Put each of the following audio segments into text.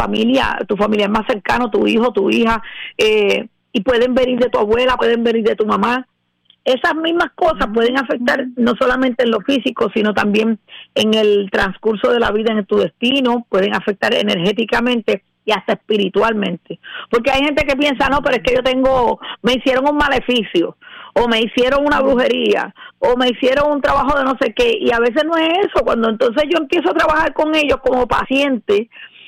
tu familiar más cercano, tu hijo, tu hija, y pueden venir de tu abuela, pueden venir de tu mamá. Esas mismas cosas pueden afectar no solamente en lo físico, sino también en el transcurso de la vida, en tu destino, pueden afectar energéticamente y hasta espiritualmente. Porque hay gente que piensa, no, pero es que me hicieron un maleficio, o me hicieron una brujería, o me hicieron un trabajo de no sé qué, y a veces no es eso. Cuando entonces yo empiezo a trabajar con ellos como paciente,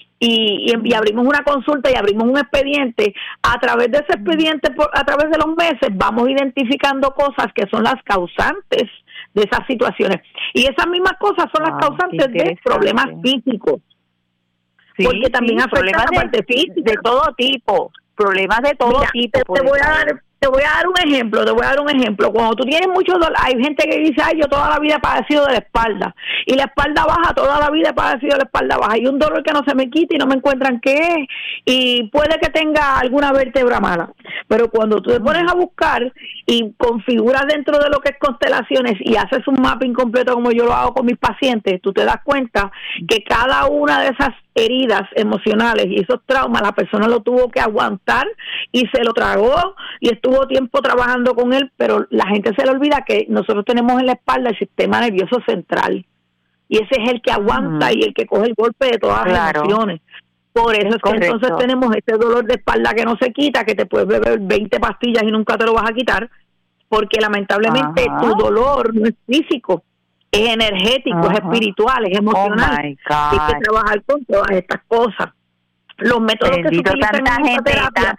y abrimos una consulta y abrimos un expediente, a través de ese expediente, a través de los meses, vamos identificando cosas que son las causantes de esas situaciones. Y esas mismas cosas son las causantes de problemas físicos. Sí, porque también afectan la parte física. De todo tipo, problemas de todo tipo. Te voy a dar un ejemplo. Cuando tú tienes mucho dolor, hay gente que dice, yo toda la vida he padecido de la espalda, y la espalda baja, toda la vida he padecido de la espalda baja, y un dolor que no se me quita y no me encuentran qué es, y puede que tenga alguna vértebra mala. Pero cuando tú te pones a buscar y configuras dentro de lo que es constelaciones y haces un mapping completo como yo lo hago con mis pacientes, tú te das cuenta que cada una de esas heridas emocionales y esos traumas, la persona lo tuvo que aguantar y se lo tragó y estuvo tiempo trabajando con él, pero la gente se le olvida que nosotros tenemos en la espalda el sistema nervioso central, y ese es el que aguanta y el que coge el golpe de todas las emociones. Por eso es que entonces tenemos este dolor de espalda que no se quita, que te puedes beber 20 pastillas y nunca te lo vas a quitar, porque lamentablemente tu dolor no es físico, es energético, es espiritual, es emocional. Hay que trabajar con todas estas cosas. Los métodos que se utilizan en esta terapia.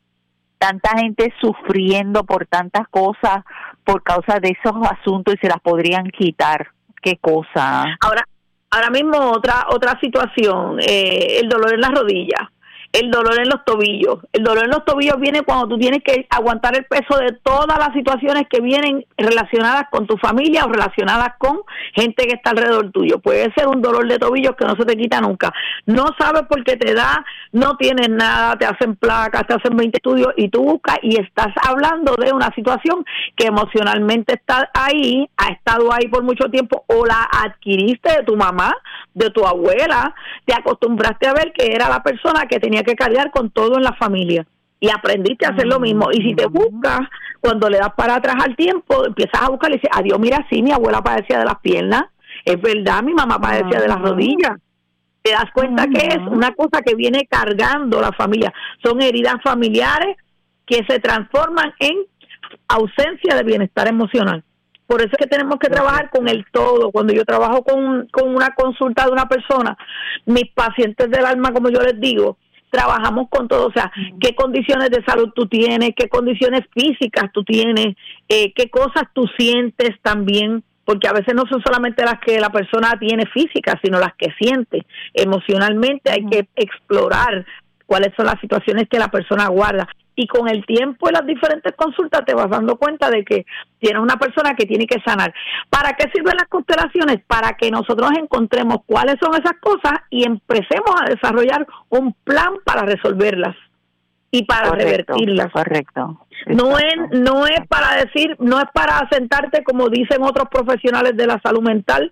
Tanta gente sufriendo por tantas cosas por causa de esos asuntos, y se las podrían quitar. Qué cosa. Ahora mismo otra situación, el dolor en las rodillas, el dolor en los tobillos. El dolor en los tobillos viene cuando tú tienes que aguantar el peso de todas las situaciones que vienen relacionadas con tu familia o relacionadas con gente que está alrededor tuyo. Puede ser un dolor de tobillos que no se te quita nunca. No sabes por qué te da, no tienes nada, te hacen placas, te hacen 20 estudios y tú buscas y estás hablando de una situación que emocionalmente está ahí, ha estado ahí por mucho tiempo, o la adquiriste de tu mamá, de tu abuela, te acostumbraste a ver que era la persona que tenía que cargar con todo en la familia y aprendiste a hacer lo mismo. Y si te buscas, cuando le das para atrás al tiempo, empiezas a buscar y dices, adiós, mira, sí, mi abuela padecía de las piernas, es verdad, mi mamá padecía de las rodillas. Te das cuenta que es una cosa que viene cargando la familia. Son heridas familiares que se transforman en ausencia de bienestar emocional. Por eso es que tenemos que trabajar con el todo. Cuando yo trabajo con una consulta de una persona, mis pacientes del alma, como yo les digo, trabajamos con todo. O sea, qué condiciones de salud tú tienes, qué condiciones físicas tú tienes, qué cosas tú sientes también, porque a veces no son solamente las que la persona tiene físicas, sino las que siente. Emocionalmente hay que explorar cuáles son las situaciones que la persona guarda. Y con el tiempo y las diferentes consultas te vas dando cuenta de que tienes una persona que tiene que sanar. ¿Para qué sirven las constelaciones? Para que nosotros encontremos cuáles son esas cosas y empecemos a desarrollar un plan para resolverlas y para revertirlas. Correcto. No es para decir, no es para sentarte como dicen otros profesionales de la salud mental.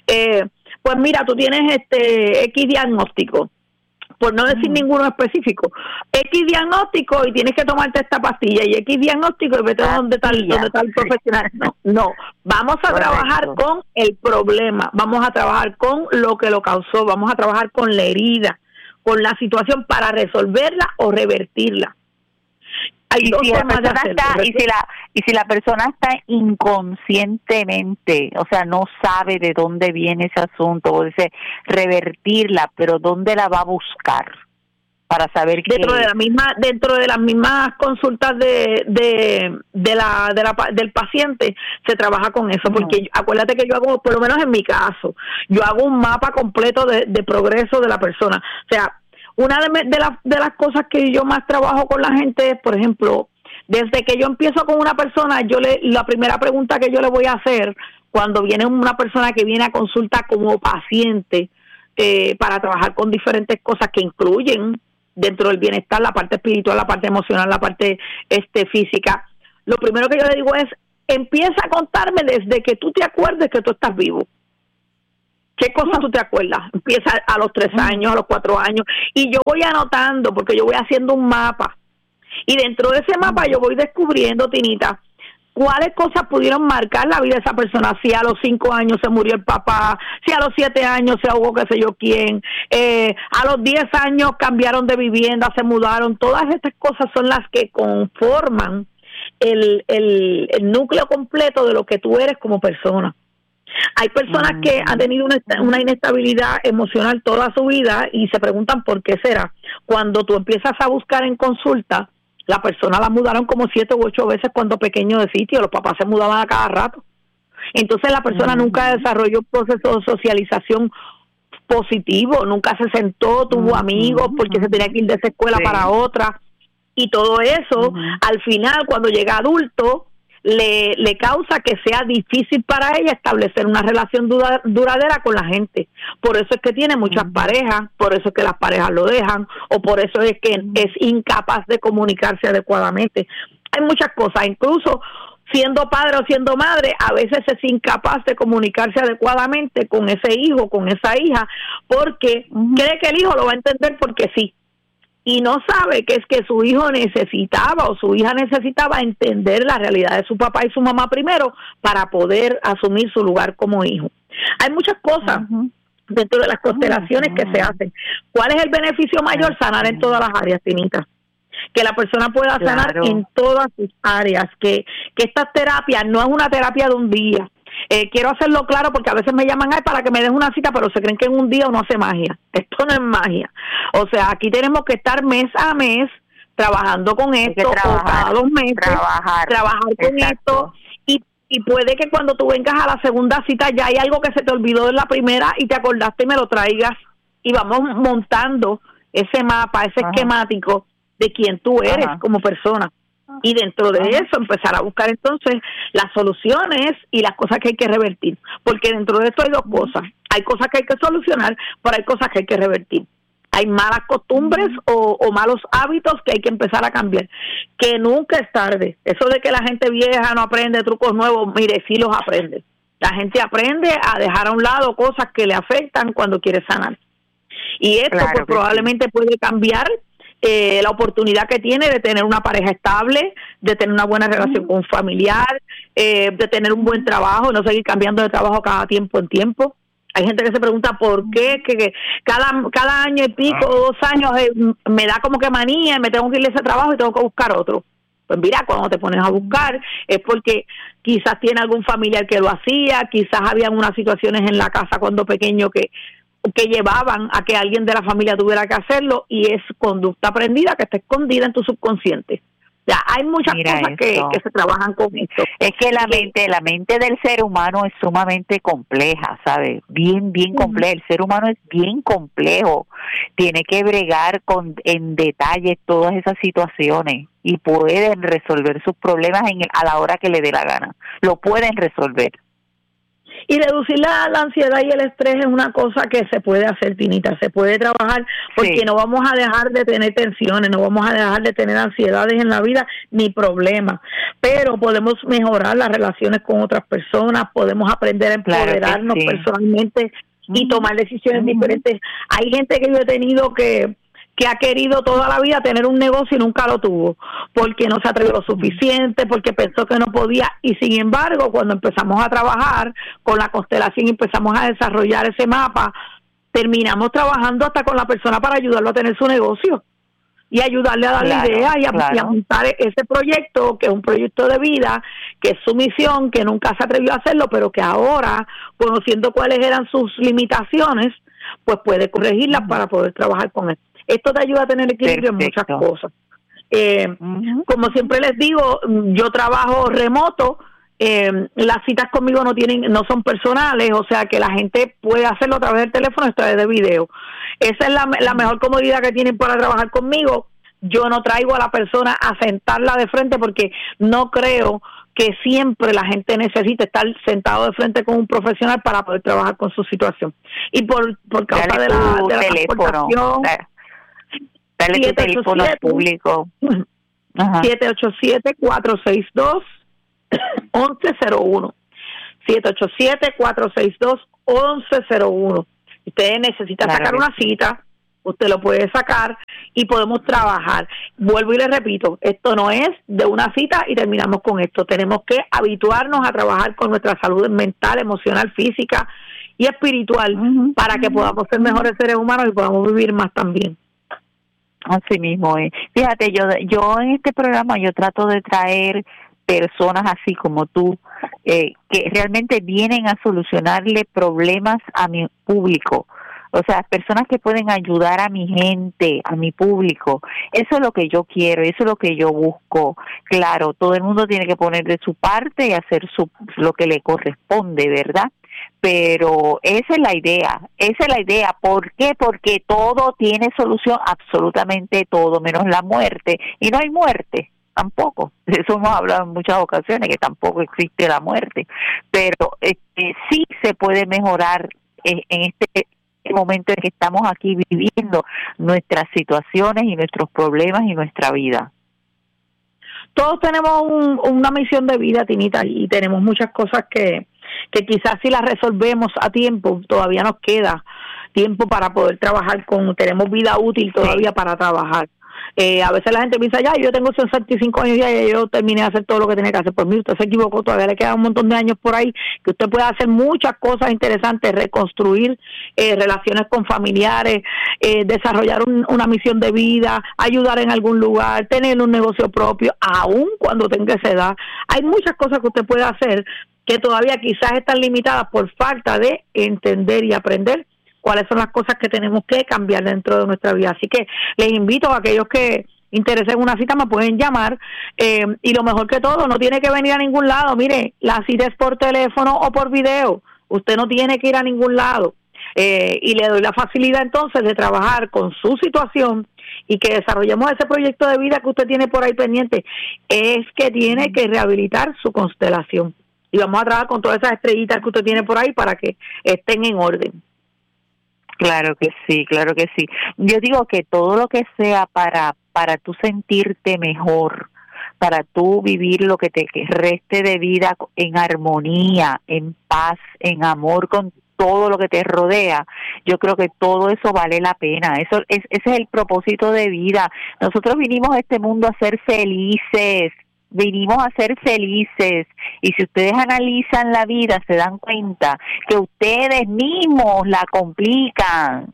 Pues mira, tú tienes X diagnóstico, por no decir ninguno específico, X diagnóstico y tienes que tomarte esta pastilla, y X diagnóstico y vete a donde está el profesional. No, vamos a trabajar con el problema, vamos a trabajar con lo que lo causó, vamos a trabajar con la herida, con la situación para resolverla o revertirla. Y si la persona está inconscientemente, o sea, no sabe de dónde viene ese asunto, o dice revertirla, pero ¿dónde la va a buscar para saber que dentro de las mismas consultas del paciente se trabaja con eso? Porque acuérdate que yo hago, por lo menos en mi caso, yo hago un mapa completo de progreso de la persona. O sea, una de las cosas que yo más trabajo con la gente es, por ejemplo, desde que yo empiezo con una persona, la primera pregunta que yo le voy a hacer cuando viene una persona que viene a consulta como paciente, para trabajar con diferentes cosas que incluyen dentro del bienestar la parte espiritual, la parte emocional, la parte física. Lo primero que yo le digo es, empieza a contarme desde que tú te acuerdes que tú estás vivo. ¿Qué cosas tú te acuerdas? Empieza a los 3 años, a los 4 años, y yo voy anotando, porque yo voy haciendo un mapa, y dentro de ese mapa yo voy descubriendo, Tinita, cuáles cosas pudieron marcar la vida de esa persona. Si a los 5 años se murió el papá, si a los 7 años se ahogó qué sé yo quién, a los 10 años cambiaron de vivienda, se mudaron. Todas estas cosas son las que conforman el núcleo completo de lo que tú eres como persona. Hay personas que han tenido una inestabilidad emocional toda su vida y se preguntan por qué será. Cuando tú empiezas a buscar en consulta, la persona la mudaron como 7 u 8 veces cuando pequeño de sitio, los papás se mudaban a cada rato. Entonces la persona nunca desarrolló un proceso de socialización positivo, nunca se sentó, tuvo amigos porque se tenía que ir de esa escuela para otra, y todo eso al final cuando llega adulto le causa que sea difícil para ella establecer una relación duradera con la gente. Por eso es que tiene muchas parejas, por eso es que las parejas lo dejan, o por eso es que es incapaz de comunicarse adecuadamente. Hay muchas cosas, incluso siendo padre o siendo madre, a veces es incapaz de comunicarse adecuadamente con ese hijo, con esa hija, porque cree que el hijo lo va a entender porque sí. Y no sabe que es que su hijo necesitaba o su hija necesitaba entender la realidad de su papá y su mamá primero para poder asumir su lugar como hijo. Hay muchas cosas dentro de las constelaciones que se hacen. ¿Cuál es el beneficio mayor? Sanar en todas las áreas, Tinita. Que la persona pueda sanar en todas sus áreas. Que esta terapia no es una terapia de un día. Quiero hacerlo claro porque a veces me llaman para que me den una cita, pero se creen que en un día uno hace magia. Esto no es magia. O sea, aquí tenemos que estar mes a mes trabajando con esto, o cada 2 meses trabajar con esto, y puede que cuando tú vengas a la segunda cita ya hay algo que se te olvidó de la primera y te acordaste y me lo traigas, y vamos montando ese mapa, ese esquemático de quién tú eres como persona. Y dentro de eso empezar a buscar entonces las soluciones y las cosas que hay que revertir, porque dentro de esto hay 2 cosas. Hay cosas que hay que solucionar, pero hay cosas que hay que revertir. Hay malas costumbres o malos hábitos que hay que empezar a cambiar, que nunca es tarde. Eso de que la gente vieja no aprende trucos nuevos, mire, sí los aprende. La gente aprende a dejar a un lado cosas que le afectan cuando quiere sanar, y esto pues probablemente puede cambiar la oportunidad que tiene de tener una pareja estable, de tener una buena relación con un familiar, de tener un buen trabajo, no seguir cambiando de trabajo cada tiempo en tiempo. Hay gente que se pregunta por qué, que cada año y pico, 2 años, me da como que manía, me tengo que ir de ese trabajo y tengo que buscar otro. Pues mira, cuando te pones a buscar es porque quizás tiene algún familiar que lo hacía, quizás habían unas situaciones en la casa cuando pequeño que llevaban a que alguien de la familia tuviera que hacerlo, y es conducta aprendida que está escondida en tu subconsciente. Ya hay muchas cosas que se trabajan con esto. Es que la mente del ser humano es sumamente compleja, ¿sabes? Bien compleja. El ser humano es bien complejo. Tiene que bregar en detalle todas esas situaciones y pueden resolver sus problemas a la hora que le dé la gana. Lo pueden resolver. Y reducir la ansiedad y el estrés es una cosa que se puede hacer, Tinita, se puede trabajar, porque no vamos a dejar de tener tensiones, no vamos a dejar de tener ansiedades en la vida, ni problemas, pero podemos mejorar las relaciones con otras personas, podemos aprender a empoderarnos personalmente y tomar decisiones diferentes. Hay gente que yo he tenido que ha querido toda la vida tener un negocio y nunca lo tuvo, porque no se atrevió lo suficiente, porque pensó que no podía, y sin embargo, cuando empezamos a trabajar con la constelación y empezamos a desarrollar ese mapa, terminamos trabajando hasta con la persona para ayudarlo a tener su negocio y ayudarle a darle ideas y a montar ese proyecto, que es un proyecto de vida, que es su misión, que nunca se atrevió a hacerlo, pero que ahora, conociendo cuáles eran sus limitaciones, pues puede corregirlas para poder trabajar con él. Esto te ayuda a tener equilibrio en muchas cosas. Como siempre les digo, yo trabajo remoto, las citas conmigo no son personales, o sea que la gente puede hacerlo a través del teléfono, a través de video. Esa es la mejor comodidad que tienen para trabajar conmigo. Yo no traigo a la persona a sentarla de frente, porque no creo que siempre la gente necesite estar sentado de frente con un profesional para poder trabajar con su situación. Y por causa de la transportación, dale tu teléfono público. 787-462-1101. 787-462-1101. Usted necesita sacar una cita, usted lo puede sacar y podemos trabajar. Vuelvo y le repito, esto no es de una cita y terminamos con esto. Tenemos que habituarnos a trabajar con nuestra salud mental, emocional, física y espiritual para que podamos ser mejores seres humanos y podamos vivir más también. Así mismo es. Fíjate, yo en este programa yo trato de traer personas así como tú, que realmente vienen a solucionarle problemas a mi público. O sea, personas que pueden ayudar a mi gente, a mi público. Eso es lo que yo quiero, eso es lo que yo busco. Claro, todo el mundo tiene que poner de su parte y hacer lo que le corresponde, ¿verdad? Pero esa es la idea. ¿Por qué? Porque todo tiene solución, absolutamente todo, menos la muerte. Y no hay muerte. Tampoco, de eso hemos hablado en muchas ocasiones, que tampoco existe la muerte, pero sí se puede mejorar en este momento en que estamos aquí viviendo nuestras situaciones y nuestros problemas y nuestra vida. Todos tenemos una misión de vida, Tinita, y tenemos muchas cosas que quizás si las resolvemos a tiempo, todavía nos queda tiempo para poder trabajar tenemos vida útil todavía para trabajar. A veces la gente piensa, yo tengo 65 años ya y yo terminé de hacer todo lo que tenía que hacer. Pues mire, usted se equivocó, todavía le quedan un montón de años por ahí que usted puede hacer muchas cosas interesantes, reconstruir relaciones con familiares, desarrollar una misión de vida, ayudar en algún lugar, tener un negocio propio, aún cuando tenga esa edad. Hay muchas cosas que usted puede hacer que todavía quizás están limitadas por falta de entender y aprender cuáles son las cosas que tenemos que cambiar dentro de nuestra vida. Así que les invito a aquellos que interesen una cita, me pueden llamar, y lo mejor que todo, no tiene que venir a ningún lado. Mire, la cita es por teléfono o por video, usted no tiene que ir a ningún lado, y le doy la facilidad entonces de trabajar con su situación y que desarrollemos ese proyecto de vida que usted tiene por ahí pendiente. Es que tiene que rehabilitar su constelación y vamos a trabajar con todas esas estrellitas que usted tiene por ahí para que estén en orden. Claro que sí, claro que sí. Yo digo que todo lo que sea para tú sentirte mejor, para tú vivir lo que te reste de vida en armonía, en paz, en amor con todo lo que te rodea, yo creo que todo eso vale la pena. Ese es el propósito de vida. Nosotros vinimos a este mundo a ser felices. Vinimos a ser felices, y si ustedes analizan la vida se dan cuenta que ustedes mismos la complican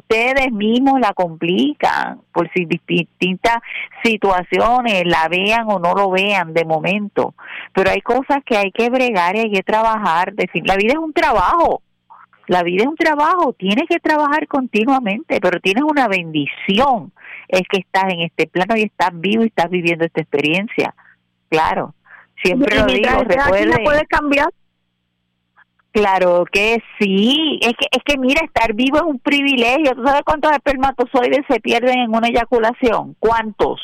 por si distintas situaciones la vean o no lo vean de momento, pero hay cosas que hay que bregar y hay que trabajar. La vida es un trabajo. Tienes que trabajar continuamente, pero tienes una bendición, es que estás en este plano y estás vivo y estás viviendo esta experiencia. Claro, siempre lo digo, recuerde. ¿Puede cambiar? Claro que sí, es que mira, estar vivo es un privilegio. ¿Tú sabes cuántos espermatozoides se pierden en una eyaculación? ¿Cuántos?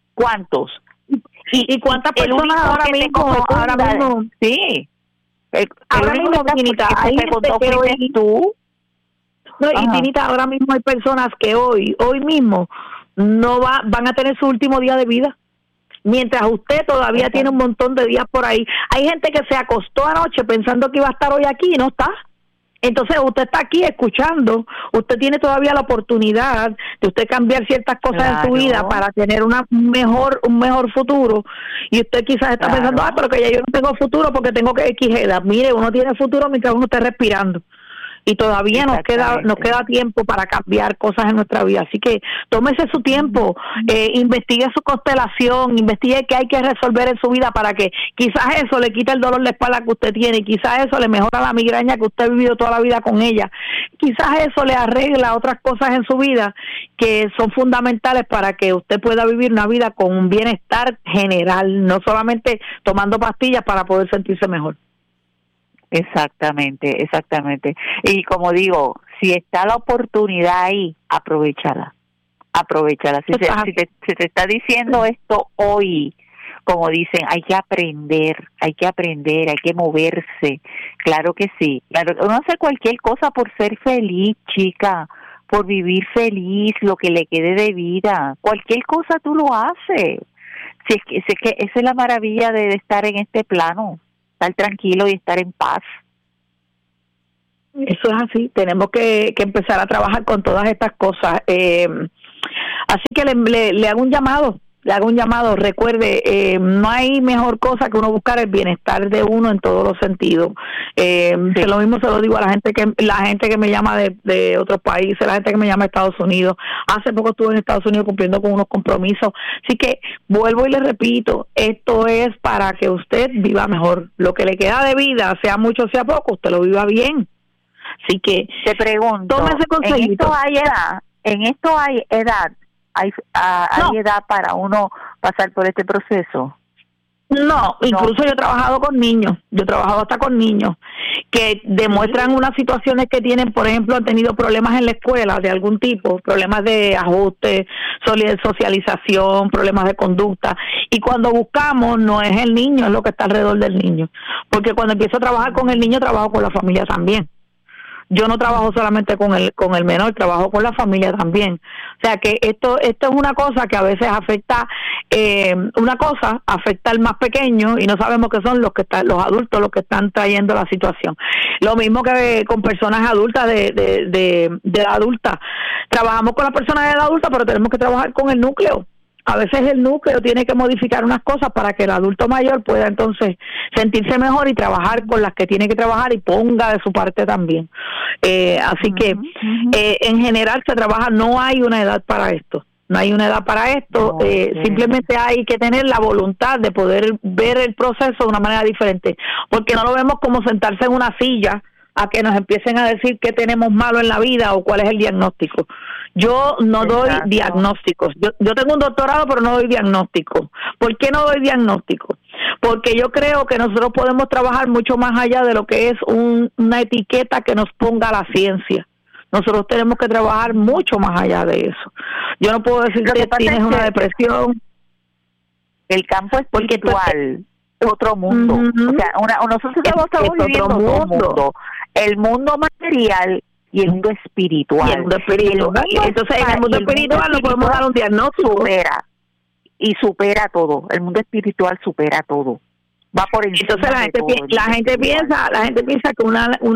¿Y cuántas personas ahora mismo? Sí. Ahora mismo, Tinita, hay gente que hoy, tú. No, y Tinita, ahora mismo hay personas que hoy mismo no van a tener su último día de vida. Mientras usted todavía tiene un montón de días por ahí. Hay gente que se acostó anoche pensando que iba a estar hoy aquí y no está. Entonces usted está aquí escuchando, usted tiene todavía la oportunidad de usted cambiar ciertas cosas en su vida para tener un mejor futuro, y usted quizás está pensando, pero que ya yo no tengo futuro porque tengo que X edad. Mire, uno tiene futuro mientras uno esté respirando. Y todavía nos queda tiempo para cambiar cosas en nuestra vida. Así que tómese su tiempo, investigue su constelación, investigue qué hay que resolver en su vida para que quizás eso le quite el dolor de espalda que usted tiene, quizás eso le mejora la migraña que usted ha vivido toda la vida con ella, quizás eso le arregla otras cosas en su vida que son fundamentales para que usted pueda vivir una vida con un bienestar general, no solamente tomando pastillas para poder sentirse mejor. Exactamente. Y como digo, si está la oportunidad ahí, aprovechala. Si te está diciendo esto hoy, como dicen, hay que aprender, hay que moverse. Claro que sí. Claro, uno hace cualquier cosa por ser feliz, chica, por vivir feliz, lo que le quede de vida. Cualquier cosa tú lo haces. Si es que esa es la maravilla de estar en este plano. estar tranquilo y estar en paz. Eso es así, tenemos que empezar a trabajar con todas estas cosas. Así que le hago un llamado. Recuerde, no hay mejor cosa que uno buscar el bienestar de uno en todos los sentidos. Sí. Lo mismo se lo digo a la gente que me llama de otros países, la gente que me llama de Estados Unidos. Hace poco estuve en Estados Unidos cumpliendo con unos compromisos. Así que vuelvo y le repito, esto es para que usted viva mejor. Lo que le queda de vida, sea mucho o sea poco, usted lo viva bien. Así que te pregunto, tome ese consejito. ¿En esto hay edad? ¿Hay edad para uno pasar por este proceso? No, incluso yo he trabajado con niños, hasta con niños que demuestran unas situaciones que tienen, por ejemplo, han tenido problemas en la escuela de algún tipo, problemas de ajuste, socialización, problemas de conducta, y cuando buscamos no es el niño, es lo que está alrededor del niño, porque cuando empiezo a trabajar con el niño trabajo con la familia también. Yo no trabajo solamente con el menor, trabajo con la familia también. O sea que esto es una cosa que a veces afecta, afecta al más pequeño y no sabemos qué son los adultos los que están trayendo la situación. Lo mismo que con personas adultas de la adulta. Trabajamos con las personas de la adulta, pero tenemos que trabajar con el núcleo. A veces el núcleo tiene que modificar unas cosas para que el adulto mayor pueda entonces sentirse mejor y trabajar con las que tiene que trabajar y ponga de su parte también. Así que en general se trabaja, no hay una edad para esto. No hay una edad para esto, simplemente hay que tener la voluntad de poder ver el proceso de una manera diferente, porque no lo vemos como sentarse en una silla a que nos empiecen a decir qué tenemos malo en la vida o cuál es el diagnóstico. Yo no doy diagnósticos. Yo tengo un doctorado, pero no doy diagnóstico. ¿Por qué no doy diagnóstico? Porque yo creo que nosotros podemos trabajar mucho más allá de lo que es una etiqueta que nos ponga la ciencia. Nosotros tenemos que trabajar mucho más allá de eso. Yo no puedo decir que tienes una depresión. El campo espiritual, otro mundo. O sea, nosotros estamos viviendo otro mundo. El mundo material y el mundo espiritual. Entonces, en el mundo espiritual no podemos dar un diagnóstico. Supera todo. El mundo espiritual supera todo. Va por encima. Entonces la gente piensa que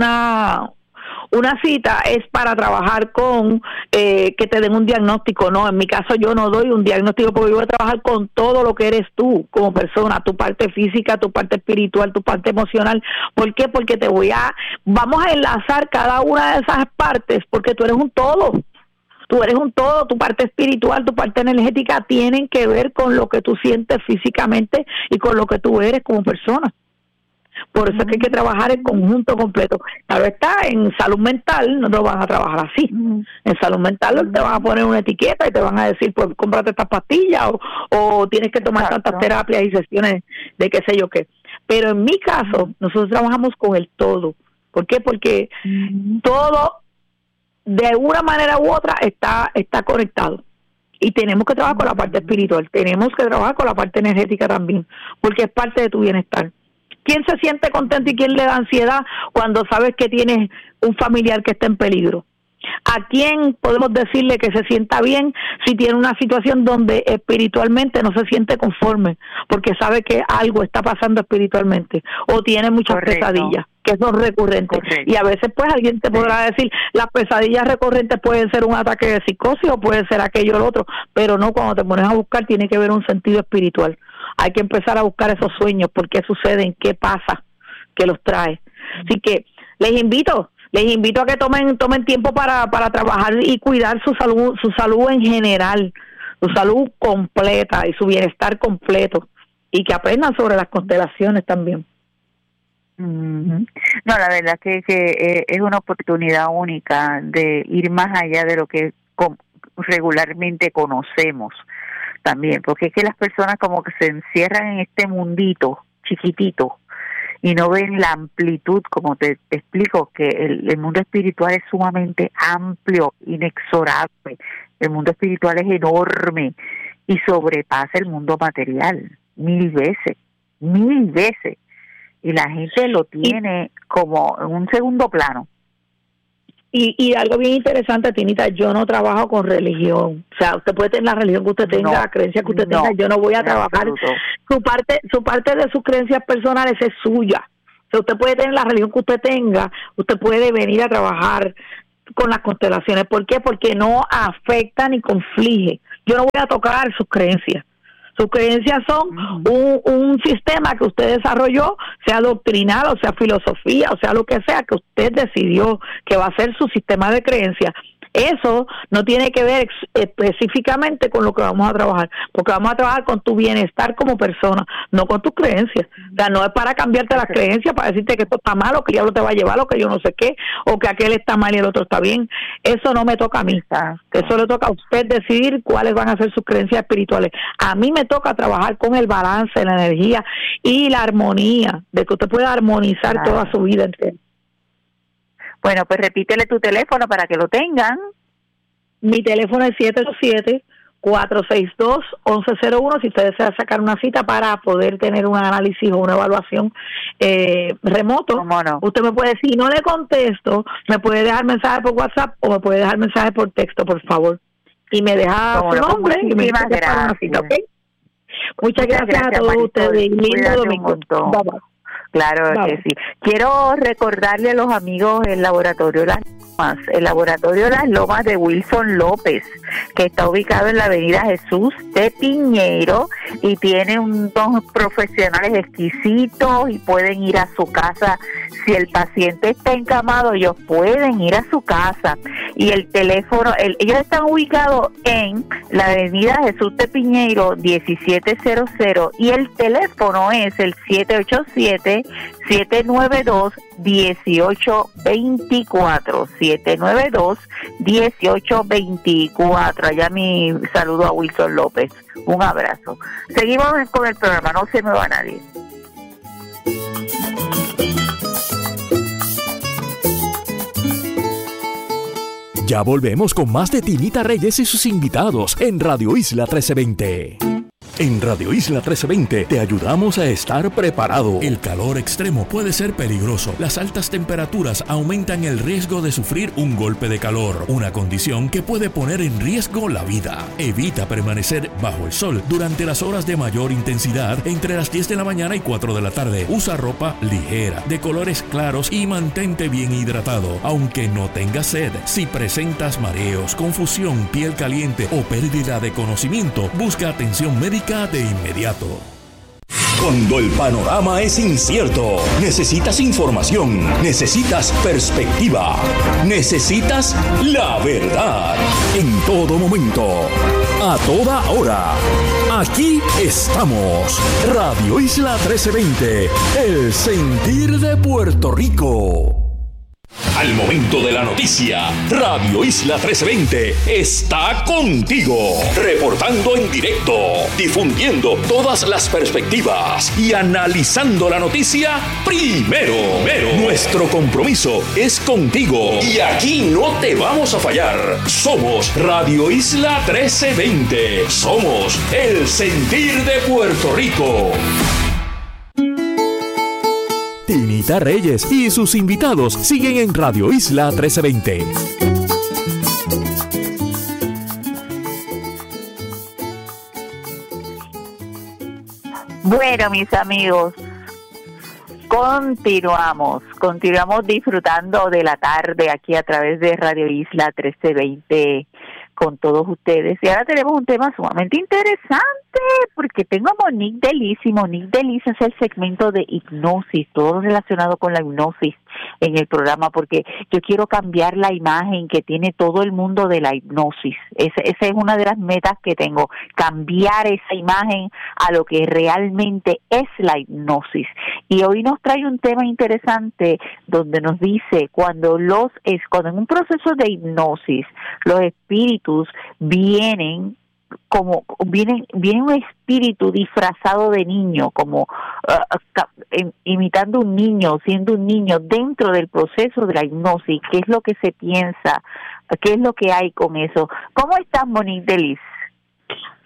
una cita es para trabajar con que te den un diagnóstico. No, en mi caso yo no doy un diagnóstico porque yo voy a trabajar con todo lo que eres tú como persona, tu parte física, tu parte espiritual, tu parte emocional. ¿Por qué? Porque vamos a enlazar cada una de esas partes porque tú eres un todo. Tú eres un todo, tu parte espiritual, tu parte energética tienen que ver con lo que tú sientes físicamente y con lo que tú eres como persona. Por eso es que hay que trabajar en conjunto completo. Claro está, en salud mental no lo van a trabajar así. En salud mental te van a poner una etiqueta y te van a decir, pues cómprate estas pastillas o tienes que tomar tantas terapias y sesiones de qué sé yo qué. Pero en mi caso, nosotros trabajamos con el todo. ¿Por qué? Porque todo, de una manera u otra, está conectado. Y tenemos que trabajar con la parte espiritual, tenemos que trabajar con la parte energética también, porque es parte de tu bienestar. ¿Quién se siente contento y quién le da ansiedad cuando sabes que tienes un familiar que está en peligro? ¿A quién podemos decirle que se sienta bien si tiene una situación donde espiritualmente no se siente conforme porque sabe que algo está pasando espiritualmente o tiene muchas pesadillas que son recurrentes? Y a veces pues alguien te podrá decir, las pesadillas recurrentes pueden ser un ataque de psicosis o puede ser aquello o lo otro, pero no, cuando te pones a buscar tiene que ver un sentido espiritual. Hay que empezar a buscar esos sueños, por qué suceden, qué pasa, qué los trae. Así que les invito a que tomen tiempo para trabajar y cuidar su salud en general, su salud completa y su bienestar completo, y que aprendan sobre las constelaciones también. No, la verdad que es una oportunidad única de ir más allá de lo que regularmente conocemos también, porque es que las personas como que se encierran en este mundito chiquitito y no ven la amplitud, como te explico, que el mundo espiritual es sumamente amplio, inexorable. El mundo espiritual es enorme y sobrepasa el mundo material 1000 veces. Y la gente lo tiene como en un segundo plano. Y algo bien interesante, Tinita, yo no trabajo con religión. O sea, usted puede tener la religión que usted tenga, la creencia que usted tenga, yo no voy a trabajar. Su parte de sus creencias personales es suya. O sea, usted puede tener la religión que usted tenga, usted puede venir a trabajar con las constelaciones. ¿Por qué? Porque no afecta ni conflige. Yo no voy a tocar sus creencias. Sus creencias son un sistema que usted desarrolló, sea doctrinal o sea filosofía, o sea lo que sea que usted decidió que va a ser su sistema de creencias. Eso no tiene que ver específicamente con lo que vamos a trabajar, porque vamos a trabajar con tu bienestar como persona, no con tus creencias. O sea, no es para cambiarte las creencias, para decirte que esto está mal, o que el diablo te va a llevar, o que yo no sé qué, o que aquel está mal y el otro está bien. Eso no me toca a mí. Eso le toca a usted decidir cuáles van a ser sus creencias espirituales. A mí me toca trabajar con el balance, la energía y la armonía, de que usted pueda armonizar toda su vida entera. Bueno, pues repítele tu teléfono para que lo tengan. Mi teléfono es 787-462-1101. Si usted desea sacar una cita para poder tener un análisis o una evaluación remoto, ¿cómo no? Usted me puede, si no le contesto, me puede dejar mensaje por WhatsApp o me puede dejar mensaje por texto, por favor. Y me deja su nombre y me dice para una cita, ¿ok? Muchas gracias a todos ustedes. Lindo domingo. Bye-bye. Claro que sí. Quiero recordarle a los amigos el Laboratorio Las Lomas, de Wilson López, que está ubicado en la avenida Jesús de Piñeiro y tiene unos profesionales exquisitos y pueden ir a su casa. Si el paciente está encamado, ellos pueden ir a su casa. Y el teléfono, ellos están ubicados en la avenida Jesús de Piñeiro 1700 y el teléfono es el 787-792-1824, 792-1824. Allá mi saludo a Wilson López. Un abrazo. Seguimos con el programa, no se me va nadie. Ya volvemos con más de Tinita Reyes y sus invitados en Radio Isla 1320. En Radio Isla 1320 te ayudamos a estar preparado. El calor extremo puede ser peligroso. Las altas temperaturas aumentan el riesgo de sufrir un golpe de calor, una condición que puede poner en riesgo la vida. Evita permanecer bajo el sol durante las horas de mayor intensidad entre las 10 de la mañana y 4 de la tarde. Usa ropa ligera, de colores claros y mantente bien hidratado, aunque no tengas sed. Si presentas mareos, confusión, piel caliente o pérdida de conocimiento, busca atención médica de inmediato. Cuando el panorama es incierto, necesitas información, necesitas perspectiva, necesitas la verdad. En todo momento, a toda hora, aquí estamos. Radio Isla 1320, el sentir de Puerto Rico. Al momento de la noticia, Radio Isla 1320 está contigo, reportando en directo, difundiendo todas las perspectivas y analizando la noticia primero. Nuestro compromiso es contigo y aquí no te vamos a fallar. Somos Radio Isla 1320. Somos el sentir de Puerto Rico. Tinita Reyes y sus invitados siguen en Radio Isla 1320. Bueno, mis amigos, continuamos disfrutando de la tarde aquí a través de Radio Isla 1320 con todos ustedes. Y ahora tenemos un tema sumamente interesante porque tengo a Monique Delis, y Monique Delis es el segmento de hipnosis, todo relacionado con la hipnosis en el programa, porque yo quiero cambiar la imagen que tiene todo el mundo de la hipnosis. Esa es una de las metas que tengo, cambiar esa imagen a lo que realmente es la hipnosis. Y hoy nos trae un tema interesante donde nos dice cuando en un proceso de hipnosis los espíritus viene un espíritu disfrazado de niño, como imitando un niño, siendo un niño dentro del proceso de la hipnosis. ¿Qué es lo que se piensa? ¿Qué es lo que hay con eso? ¿Cómo estás, Monique Delis?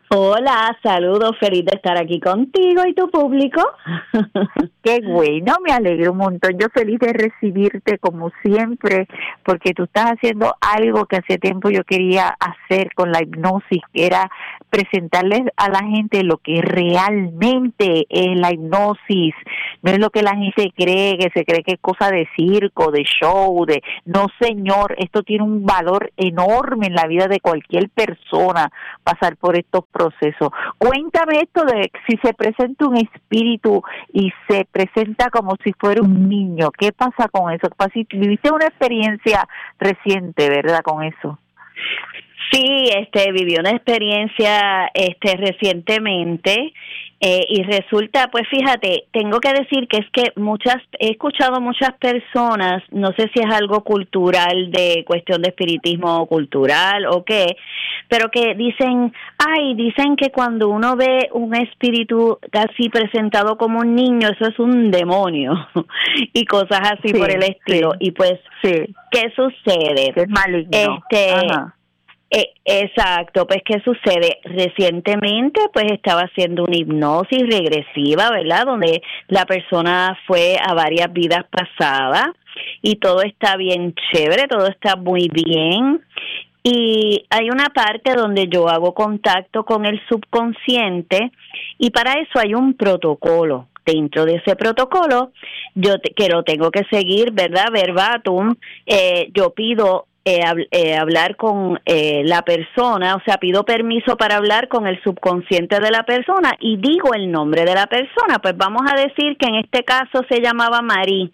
Hola, saludos, feliz de estar aquí contigo y tu público. Qué bueno, me alegro un montón. Yo feliz de recibirte como siempre, porque tú estás haciendo algo que hace tiempo yo quería hacer con la hipnosis, que era presentarles a la gente lo que realmente es la hipnosis. No es lo que la gente cree, que se cree que es cosa de circo, de show, de... No, señor, esto tiene un valor enorme en la vida de cualquier persona, pasar por estos procesos. Cuéntame esto de si se presenta un espíritu y se presenta como si fuera un niño. ¿Qué pasa con eso? Viviste una experiencia reciente, ¿verdad? Con eso. Sí, viví una experiencia recientemente y resulta, pues fíjate, tengo que decir que es que he escuchado muchas personas, no sé si es algo cultural, de cuestión de espiritismo cultural o qué, pero que dicen que cuando uno ve un espíritu casi presentado como un niño, eso es un demonio y cosas así, sí, por el estilo. Sí. Y pues, sí, ¿qué sucede? Es maligno. Ajá. Exacto, pues ¿qué sucede? Recientemente pues estaba haciendo una hipnosis regresiva, ¿verdad? Donde la persona fue a varias vidas pasadas y todo está bien chévere, todo está muy bien. Y hay una parte donde yo hago contacto con el subconsciente y para eso hay un protocolo. Dentro de ese protocolo, que lo tengo que seguir, ¿verdad? Verbatim, yo pido hablar con la persona, o sea, pido permiso para hablar con el subconsciente de la persona y digo el nombre de la persona. Pues vamos a decir que en este caso se llamaba Marí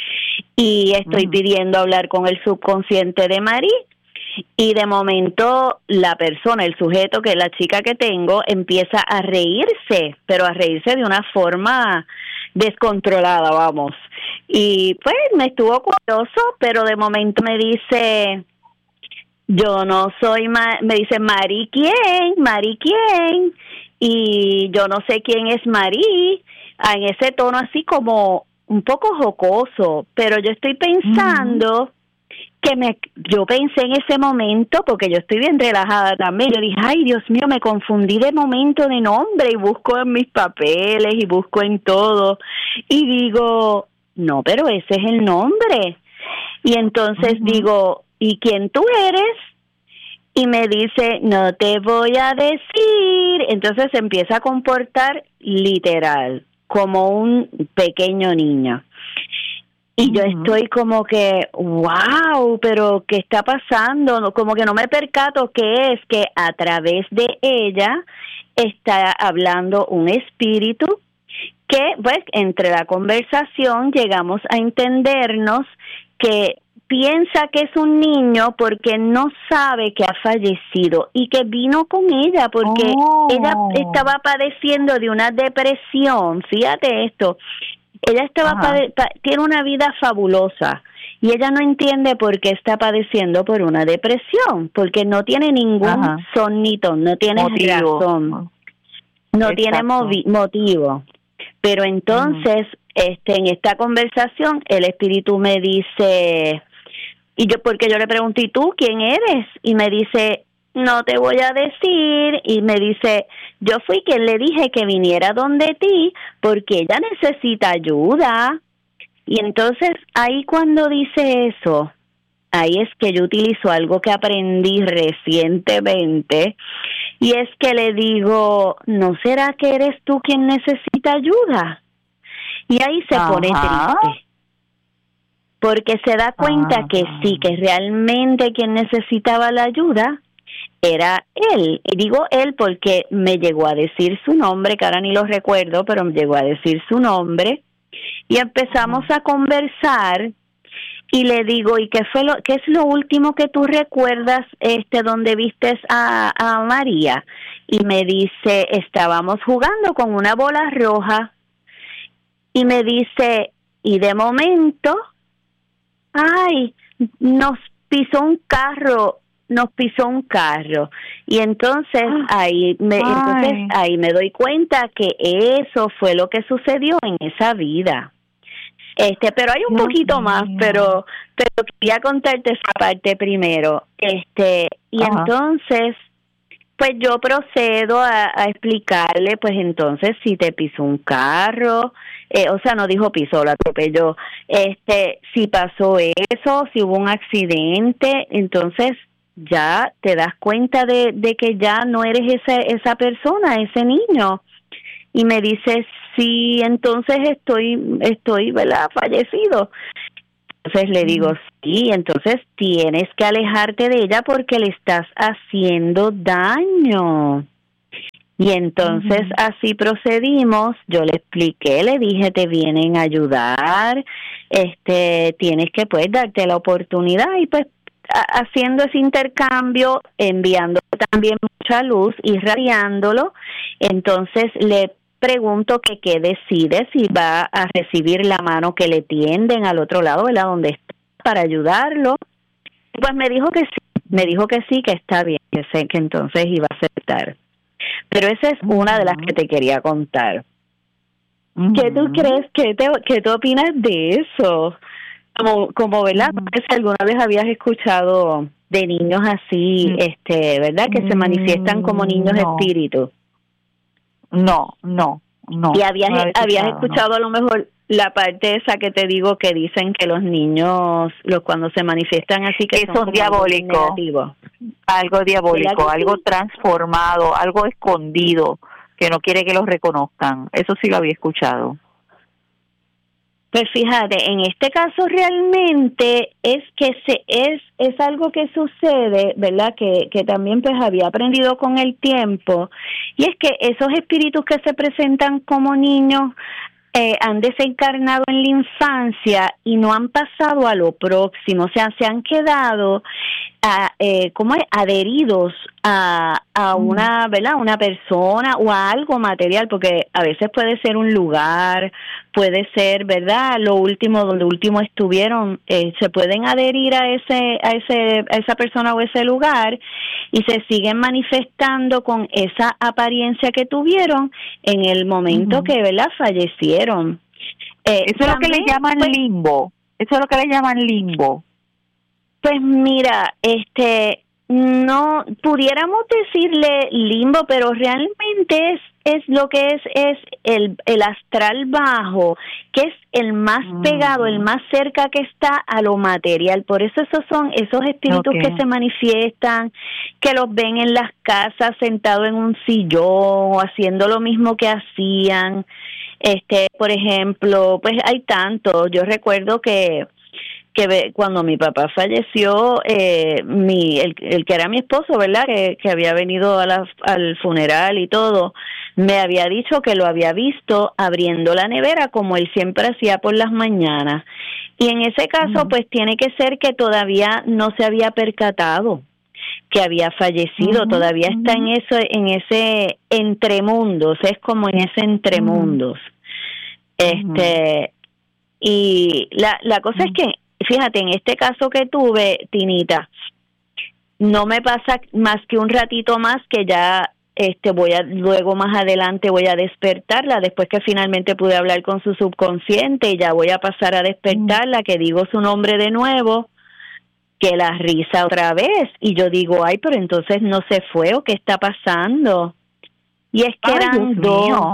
y estoy pidiendo hablar con el subconsciente de Marí. Y de momento la persona, el sujeto, que es la chica que tengo, empieza a reírse, pero a reírse de una forma descontrolada, vamos. Y pues me estuvo curioso, pero de momento me dice, yo no soy, me dice, ¿Marí quién? ¿Marí quién? Y yo no sé quién es Marí, en ese tono así como un poco jocoso, pero yo estoy pensando... yo pensé en ese momento, porque yo estoy bien relajada también, yo dije, ay, Dios mío, me confundí de momento de nombre y busco en mis papeles y busco en todo y digo, no, pero ese es el nombre. Y entonces digo, ¿y quién tú eres? Y me dice, no te voy a decir. Entonces se empieza a comportar literal, como un pequeño niño. Y yo estoy como que, wow, pero ¿qué está pasando? Como que no me percato que es que a través de ella está hablando un espíritu que, pues, entre la conversación llegamos a entendernos que piensa que es un niño porque no sabe que ha fallecido y que vino con ella porque ella estaba padeciendo de una depresión, fíjate esto. Ella tiene una vida fabulosa y ella no entiende por qué está padeciendo por una depresión, porque no tiene ningún sonito, no tiene razón, no tiene motivo. Pero entonces, en esta conversación, el espíritu me dice, porque yo le pregunté, ¿y tú quién eres? Y me dice, no te voy a decir, y me dice, yo fui quien le dije que viniera donde ti porque ella necesita ayuda. Y entonces ahí cuando dice eso, ahí es que yo utilizo algo que aprendí recientemente y es que le digo, ¿no será que eres tú quien necesita ayuda? Y ahí se pone triste porque se da cuenta que sí, que realmente quien necesitaba la ayuda era él. Y digo él porque me llegó a decir su nombre, que ahora ni lo recuerdo, pero me llegó a decir su nombre. Y empezamos a conversar y le digo, ¿y qué es lo último que tú recuerdas donde vistes a María? Y me dice, estábamos jugando con una bola roja. Y me dice, y de momento, ay, nos pisó un carro y entonces ahí me doy cuenta que eso fue lo que sucedió en esa vida. Pero hay un poquito más, pero quería contarte esa parte primero. Y entonces Pues yo procedo a explicarle, pues entonces si te pisó un carro, o sea, no dijo pisó, la atropelló, si pasó eso, si hubo un accidente, entonces ya te das cuenta de que ya no eres esa persona, ese niño. Y me dice, sí, entonces estoy, ¿verdad?, fallecido. Entonces le digo, sí, entonces tienes que alejarte de ella porque le estás haciendo daño. Y entonces así procedimos, yo le expliqué, le dije, te vienen a ayudar, tienes que pues darte la oportunidad y pues haciendo ese intercambio, enviando también mucha luz, irradiándolo, entonces le pregunto que qué decide, si va a recibir la mano que le tienden al otro lado, ¿verdad?, donde está, para ayudarlo. Pues me dijo que sí, que está bien, que sé que entonces iba a aceptar. Pero esa es una de las que te quería contar. ¿Qué tú crees? ¿Qué tú opinas de eso? Como ¿verdad? No sé si alguna vez habías escuchado de niños así, ¿verdad?, que se manifiestan como niños espíritus. No. Y habías escuchado a lo mejor la parte esa que te digo que dicen que los niños, cuando se manifiestan así, que son diabólicos. Algo diabólico, algo transformado, algo escondido, que no quiere que los reconozcan. Eso sí lo había escuchado. Pues fíjate, en este caso realmente es que es algo que sucede, ¿verdad?, que también pues había aprendido con el tiempo, y es que esos espíritus que se presentan como niños han desencarnado en la infancia y no han pasado a lo próximo, o sea, se han quedado adheridos a una, ¿verdad?, una persona o a algo material, porque a veces puede ser un lugar, puede ser, ¿verdad?, lo último, donde último estuvieron, se pueden adherir a esa persona o ese lugar y se siguen manifestando con esa apariencia que tuvieron en el momento que, ¿verdad?, fallecieron. Eso es lo que le llaman limbo. Eso es lo que le llaman limbo. Pues mira, no pudiéramos decirle limbo, pero realmente es lo que es el astral bajo, que es el más pegado, el más cerca que está a lo material. Por eso son esos espíritus que se manifiestan, que los ven en las casas sentados en un sillón, haciendo lo mismo que hacían. Por ejemplo, pues hay tantos. Yo recuerdo que cuando mi papá falleció, el que era mi esposo, ¿verdad?, que había venido al funeral y todo, me había dicho que lo había visto abriendo la nevera como él siempre hacía por las mañanas. Y en ese caso, pues tiene que ser que todavía no se había percatado que había fallecido, todavía está en ese entremundos, es como en ese entremundos. Y la cosa es que, fíjate, en este caso que tuve, Tinita, no me pasa más que un ratito más, que ya luego más adelante voy a despertarla, después que finalmente pude hablar con su subconsciente, y ya voy a pasar a despertarla, que digo su nombre de nuevo, que la risa otra vez, y yo digo, ay, pero entonces no se fue, ¿o qué está pasando? Y es que eran dos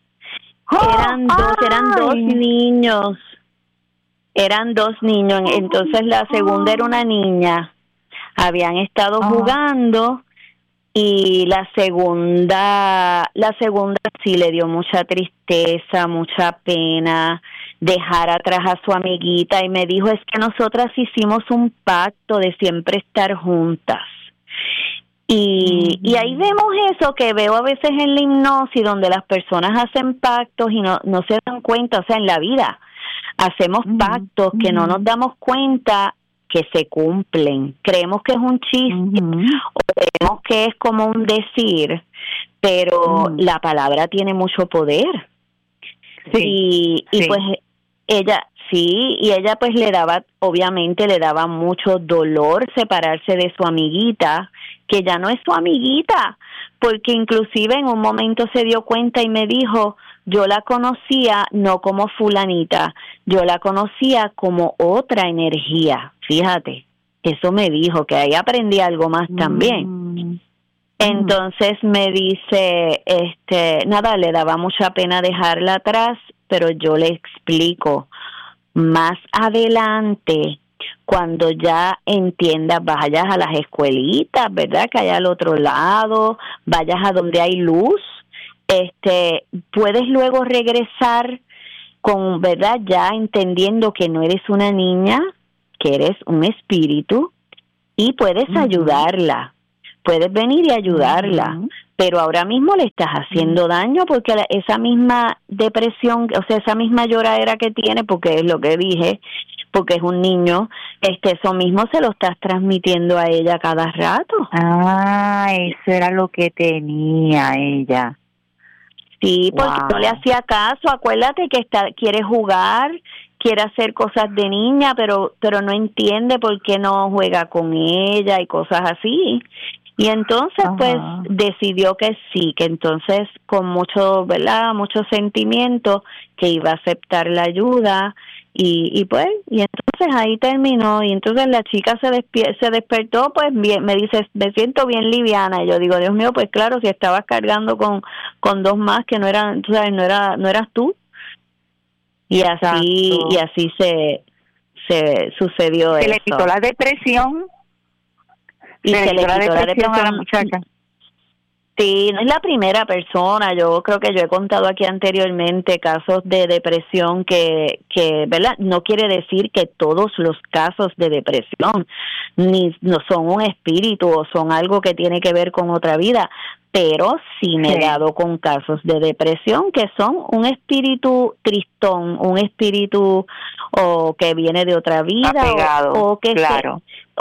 niños. Eran dos niños, entonces la segunda era una niña. Habían estado jugando, y la segunda sí le dio mucha tristeza, mucha pena dejar atrás a su amiguita, y me dijo, es que nosotras hicimos un pacto de siempre estar juntas. Y ahí vemos eso que veo a veces en la hipnosis, donde las personas hacen pactos y no se dan cuenta, o sea, en la vida hacemos pactos que no nos damos cuenta que se cumplen. Creemos que es un chiste o creemos que es como un decir, pero la palabra tiene mucho poder. Y pues ella pues obviamente le daba mucho dolor separarse de su amiguita, que ya no es su amiguita, porque inclusive en un momento se dio cuenta y me dijo, yo la conocía no como fulanita, yo la conocía como otra energía. Fíjate, eso me dijo, que ahí aprendí algo más también. Entonces me dice, nada, le daba mucha pena dejarla atrás, pero yo le explico, más adelante, cuando ya entiendas, vayas a las escuelitas, ¿verdad? Que hay al otro lado, vayas a donde hay luz, puedes luego regresar con, ¿verdad? Ya entendiendo que no eres una niña, que eres un espíritu, y puedes ayudarla. Puedes venir y ayudarla, pero ahora mismo le estás haciendo daño porque esa misma depresión, o sea, esa misma lloradera que tiene, porque es lo que dije, porque es un niño, eso mismo se lo estás transmitiendo a ella cada rato. Ah, eso era lo que tenía ella. Sí, porque no le hacía caso. Acuérdate que quiere jugar, quiere hacer cosas de niña, pero no entiende por qué no juega con ella y cosas así. Y entonces pues decidió que sí, que entonces con mucho, ¿verdad? Mucho sentimiento que iba a aceptar la ayuda y pues y entonces ahí terminó y entonces la chica se despertó pues bien, me dice, me siento bien liviana, y yo digo, Dios mío, pues claro, si estabas cargando con dos más que no eran, tú sabes, no eras tú. Y así se sucedió. Se le quitó la depresión. Y se le quitó la depresión a la muchacha. Sí, no es la primera persona. Yo creo que yo he contado aquí anteriormente casos de depresión que ¿verdad? No quiere decir que todos los casos de depresión no son un espíritu o son algo que tiene que ver con otra vida, pero sí me he dado con casos de depresión que son un espíritu tristón, un espíritu o que viene de otra vida, apegado, o que claro.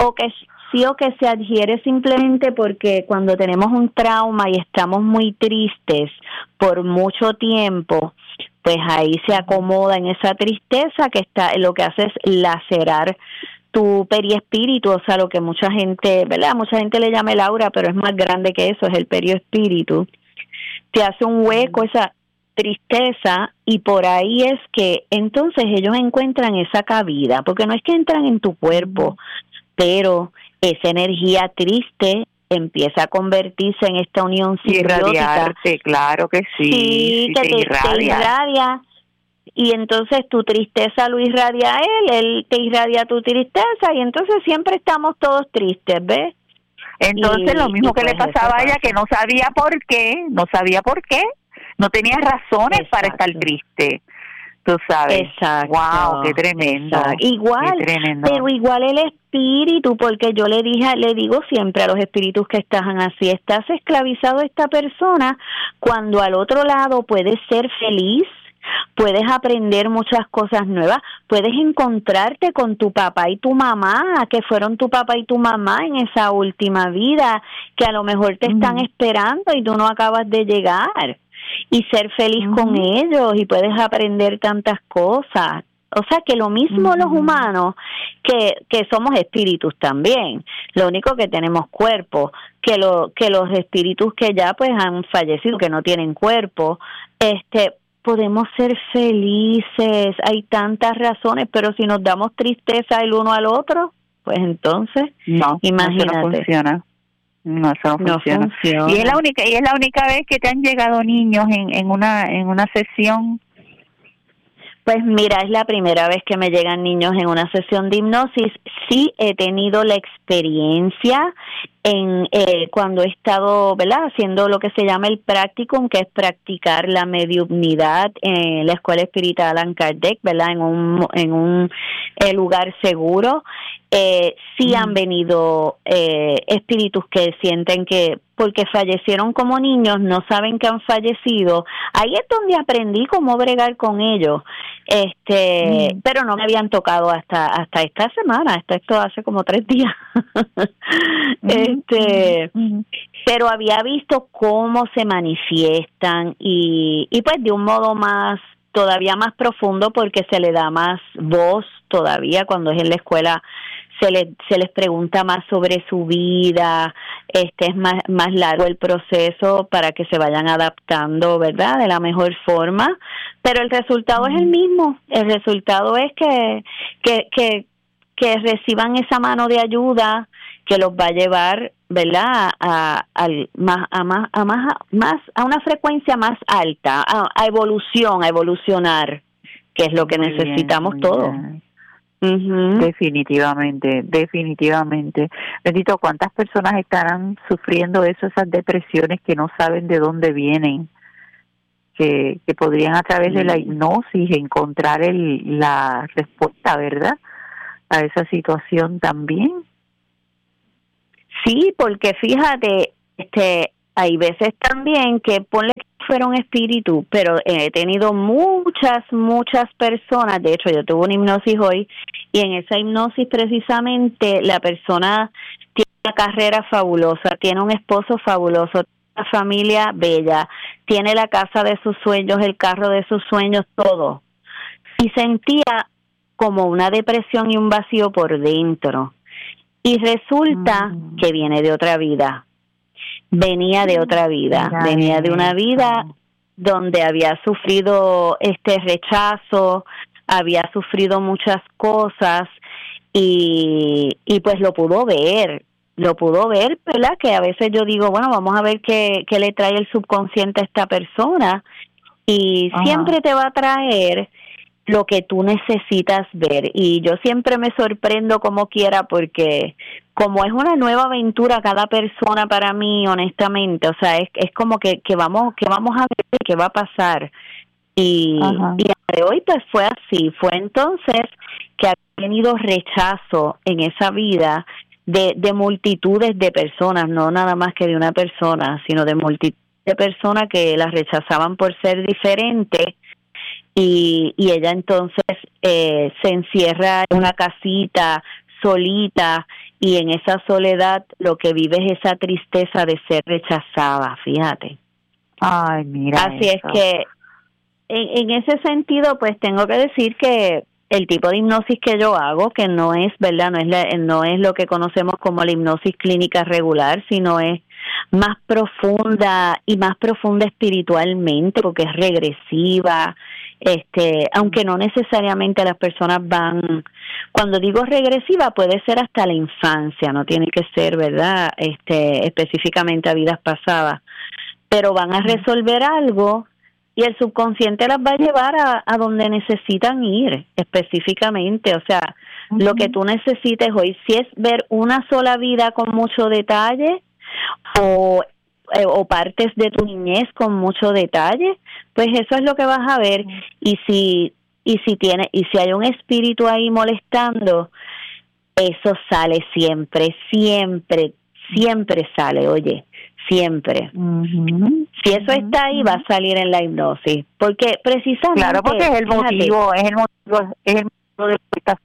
o que se adhiere simplemente porque cuando tenemos un trauma y estamos muy tristes por mucho tiempo, pues ahí se acomoda en esa tristeza que lo que hace es lacerar tu periespíritu, o sea, lo que mucha gente, ¿verdad? Mucha gente le llama el aura, pero es más grande que eso, es el periespíritu. Te hace un hueco esa tristeza y por ahí es que entonces ellos encuentran esa cabida, porque no es que entran en tu cuerpo, pero esa energía triste empieza a convertirse en esta unión simbiótica. Irradiarte, claro que sí. Sí, que te irradia. Y entonces tu tristeza lo irradia a él te irradia tu tristeza y entonces siempre estamos todos tristes, ¿ves? Entonces lo mismo que le pasaba a ella, que no sabía por qué, no tenía razones para estar triste. Tú sabes. Exacto. Wow, qué tremendo. Exacto. Igual, qué tremendo. Pero igual el espíritu, porque yo le digo siempre a los espíritus que están así, estás esclavizado a esta persona cuando al otro lado puedes ser feliz, puedes aprender muchas cosas nuevas, puedes encontrarte con tu papá y tu mamá, que fueron tu papá y tu mamá en esa última vida, que a lo mejor te están esperando y tú no acabas de llegar. Y ser feliz con ellos y puedes aprender tantas cosas. O sea que lo mismo los humanos, que somos espíritus también, lo único que tenemos cuerpo, que los espíritus que ya pues han fallecido, que no tienen cuerpo, podemos ser felices, hay tantas razones, pero si nos damos tristeza el uno al otro, pues entonces, imagínate. No funciona. No, eso no funciona. Y es la única vez que te han llegado niños en una sesión. Pues mira, es la primera vez que me llegan niños en una sesión de hipnosis. Sí he tenido la experiencia en cuando he estado, ¿verdad?, haciendo lo que se llama el practicum, que es practicar la mediumnidad en la Escuela Espírita Allan Kardec, ¿verdad?, en un lugar seguro. Sí han venido espíritus que sienten que porque fallecieron como niños, no saben que han fallecido. Ahí es donde aprendí cómo bregar con ellos. Pero no me habían tocado hasta esta semana, hasta esto hace como 3 días. Pero había visto cómo se manifiestan y pues de un modo todavía más profundo, porque se le da más voz todavía cuando es en la escuela. Se les pregunta más sobre su vida, es más largo el proceso para que se vayan adaptando, ¿verdad?, de la mejor forma, pero el resultado es el mismo. El resultado es que reciban esa mano de ayuda, que los va a llevar, ¿verdad?, a una frecuencia más alta, a evolucionar, que es lo que necesitamos todos. Uh-huh. Definitivamente. Bendito, ¿cuántas personas estarán sufriendo eso, esas depresiones que no saben de dónde vienen? Que podrían a través de la hipnosis encontrar la respuesta, ¿verdad?, a esa situación también. Sí, porque fíjate, hay veces también que ponle que fuera un espíritu, pero he tenido muchas personas. De hecho, yo tuve una hipnosis hoy, y en esa hipnosis precisamente la persona tiene una carrera fabulosa, tiene un esposo fabuloso, una familia bella, tiene la casa de sus sueños, el carro de sus sueños, todo. Y sentía como una depresión y un vacío por dentro. Y resulta que viene de otra vida. Venía de otra vida. Venía de una vida donde había sufrido rechazo, había sufrido muchas cosas, y pues lo pudo ver, ¿verdad? Que a veces yo digo, bueno, vamos a ver qué le trae el subconsciente a esta persona, y siempre te va a traer lo que tú necesitas ver. Y yo siempre me sorprendo como quiera, porque como es una nueva aventura cada persona para mí, honestamente, o sea, es como que vamos a ver qué va a pasar. Y de hoy pues fue así, fue entonces que ha tenido rechazo en esa vida de multitudes de personas, no nada más que de una persona, sino de multitud de personas que la rechazaban por ser diferente. Y ella entonces se encierra en una casita solita, y en esa soledad lo que vive es esa tristeza de ser rechazada, fíjate. Ay, mira. Así es que en ese sentido pues tengo que decir que el tipo de hipnosis que yo hago, que no es, ¿verdad?, no es lo que conocemos como la hipnosis clínica regular, sino es más profunda espiritualmente, porque es regresiva. Aunque no necesariamente las personas van, cuando digo regresiva, puede ser hasta la infancia, no tiene que ser, ¿verdad?, específicamente a vidas pasadas, pero van a resolver algo, y el subconsciente las va a llevar a donde necesitan ir específicamente. O sea, lo que tú necesites hoy, si es ver una sola vida con mucho detalle, o partes de tu niñez con mucho detalle, pues eso es lo que vas a ver. Y si hay un espíritu ahí molestando, eso sale siempre sale, oye, siempre. Si eso está ahí, va a salir en la hipnosis, porque precisamente, claro, porque es el motivo de esta.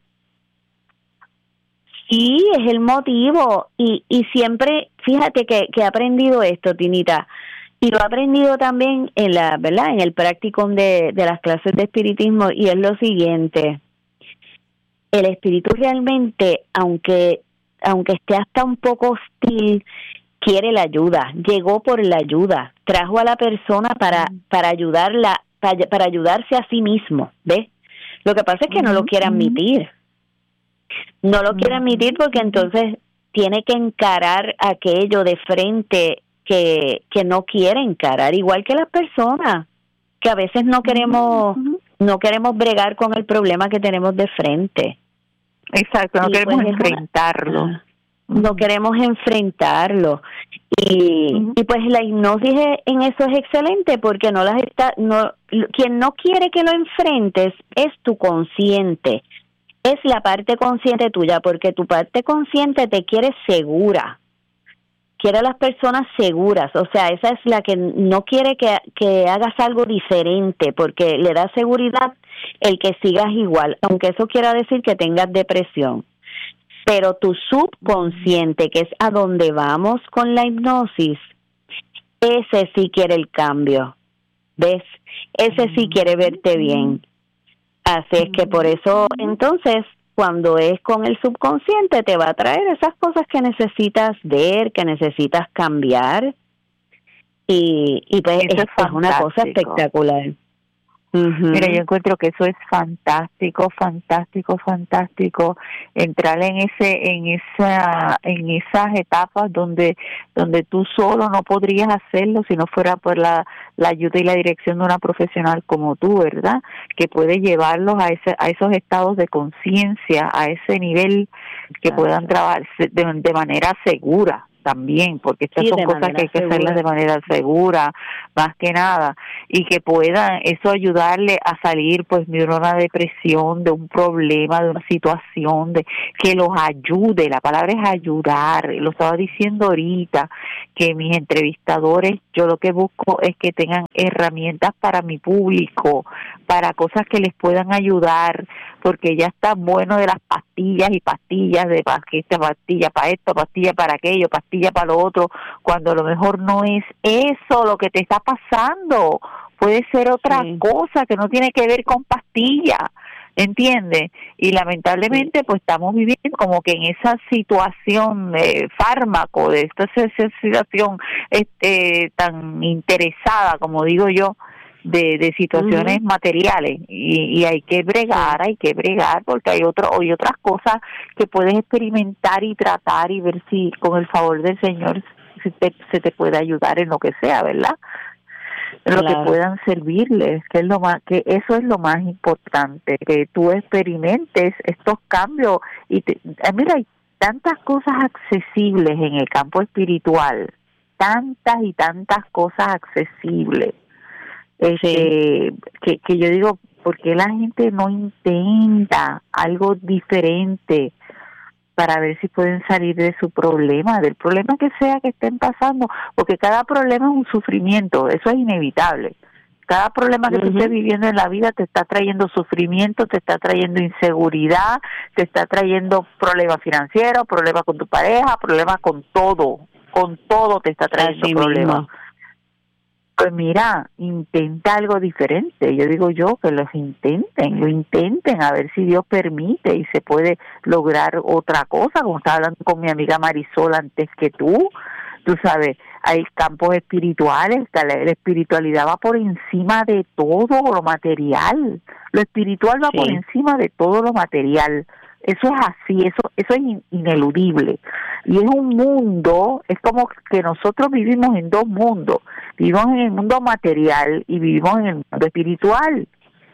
Sí, es el motivo, y siempre, fíjate que he aprendido esto, Tinita, y lo he aprendido también en el practicum de las clases de espiritismo, y es lo siguiente: el espíritu realmente, aunque esté hasta un poco hostil, quiere la ayuda, llegó por la ayuda, trajo a la persona para ayudarla, para ayudarse a sí mismo, ¿ves? Lo que pasa es que no lo quiere admitir. No lo quiere admitir, porque entonces tiene que encarar aquello de frente que no quiere encarar, igual que las personas que a veces no queremos bregar con el problema que tenemos de frente. Exacto, no queremos enfrentarlo. No queremos enfrentarlo. Y pues la hipnosis en eso es excelente, porque quien no quiere que lo enfrentes es tu consciente. Es la parte consciente tuya, porque tu parte consciente te quiere segura, quiere a las personas seguras. O sea, esa es la que no quiere que hagas algo diferente, porque le da seguridad el que sigas igual, aunque eso quiera decir que tengas depresión. Pero tu subconsciente, que es a donde vamos con la hipnosis, ese sí quiere el cambio, ¿ves? Ese sí quiere verte bien. Así es que por eso, entonces, cuando es con el subconsciente, te va a traer esas cosas que necesitas ver, que necesitas cambiar, y pues eso es una cosa espectacular. Mira, yo encuentro que eso es fantástico, entrar en esas etapas donde tú solo no podrías hacerlo si no fuera por la ayuda y la dirección de una profesional como tú, ¿verdad? Que puede llevarlos a esos estados de conciencia, a ese nivel que puedan trabajar de manera segura también, porque estas son cosas que hay que hacerlas de manera segura, más que nada, y que puedan eso ayudarle a salir pues de una depresión, de un problema, de una situación, de que los ayude. La palabra es ayudar. Lo estaba diciendo ahorita, que mis entrevistadores, yo lo que busco es que tengan herramientas para mi público, para cosas que les puedan ayudar, porque ya está bueno de las pastillas y pastillas, de pastilla para esto, pastilla para aquello, pastilla para lo otro, cuando a lo mejor no es eso lo que te está pasando, puede ser otra cosa que no tiene que ver con pastillas, ¿entiendes? Y lamentablemente pues estamos viviendo como que en esa situación de fármaco, de esta situación tan interesada, como digo yo, de situaciones materiales, y hay que bregar porque hay otras cosas que puedes experimentar y tratar y ver si con el favor del Señor se te puede ayudar en lo que sea, ¿verdad? En lo que puedan servirles, que eso es lo más importante, que tú experimentes estos cambios. Y mira, hay tantas cosas accesibles en el campo espiritual, tantas y tantas cosas accesibles, que yo digo, ¿por qué la gente no intenta algo diferente para ver si pueden salir de su problema, del problema que sea que estén pasando? Porque cada problema es un sufrimiento, eso es inevitable. Cada problema que tú estés viviendo en la vida te está trayendo sufrimiento, te está trayendo inseguridad, te está trayendo problemas financieros, problemas con tu pareja, problemas con todo te está trayendo problemas. Pues mira, intenta algo diferente. Yo digo que lo intenten, a ver si Dios permite y se puede lograr otra cosa. Como estaba hablando con mi amiga Marisol antes que tú sabes, hay campos espirituales, la espiritualidad va por encima de todo lo material. Lo espiritual va por encima de todo lo material. Eso es así, eso es ineludible. Y es un mundo, es como que nosotros vivimos en dos mundos. Vivimos en el mundo material y vivimos en el mundo espiritual.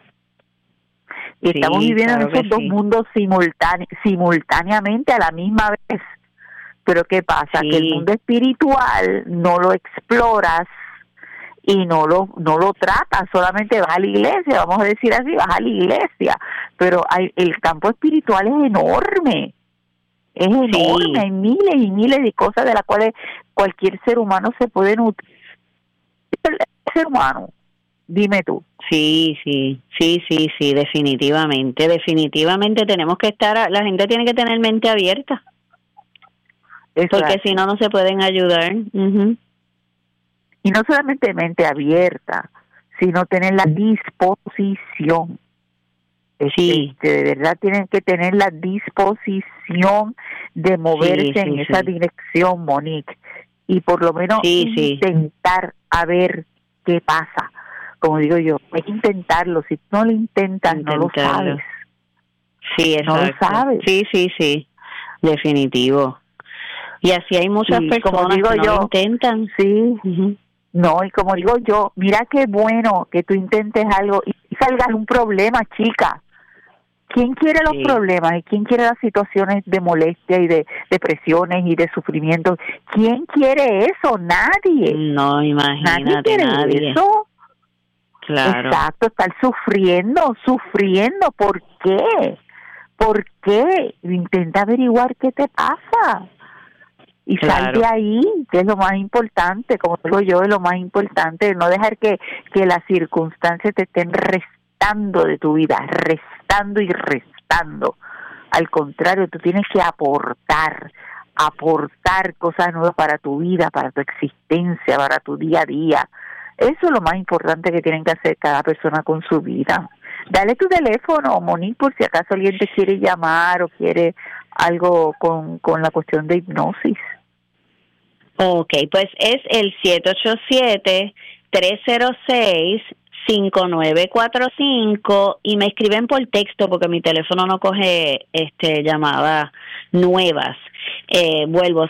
Y estamos viviendo en esos dos mundos simultáneamente a la misma vez. Pero ¿qué pasa? Que el mundo espiritual no lo exploras y no lo tratas, solamente vas a la iglesia, vamos a decir así, vas a la iglesia, pero el campo espiritual es enorme, hay miles y miles de cosas de las cuales cualquier ser humano se puede nutrir. El ser humano, dime tú. Sí, definitivamente tenemos que la gente tiene que tener mente abierta. Exacto. Porque si no se pueden ayudar. Y no solamente mente abierta, sino tener la disposición. De verdad tienen que tener la disposición de moverse en esa dirección, Monique, y por lo menos intentar a ver qué pasa. Como digo yo, hay que intentarlo. Si no lo intentas, no lo sabes. Sí, exacto. No lo sabes. Sí, definitivo. Y así hay muchas personas que no lo intentan. No, y como digo yo, mira qué bueno que tú intentes algo y salgas de un problema, chica. ¿Quién quiere los problemas y quién quiere las situaciones de molestia y de depresiones y de sufrimiento? ¿Quién quiere eso? Nadie. No, imagínate, nadie quiere eso. Claro. Exacto, estar sufriendo. ¿Por qué? Intenta averiguar qué te pasa. Y sal de ahí, que es lo más importante, como digo yo, es lo más importante, no dejar que las circunstancias te estén restando de tu vida, restando. Al contrario, tú tienes que aportar cosas nuevas para tu vida, para tu existencia, para tu día a día. Eso es lo más importante que tienen que hacer cada persona con su vida. Dale tu teléfono, Monique, por si acaso alguien te quiere llamar o quiere algo con la cuestión de hipnosis. Ok, pues es el 787-306 5945 y me escriben por texto porque mi teléfono no coge llamadas nuevas. Vuelvo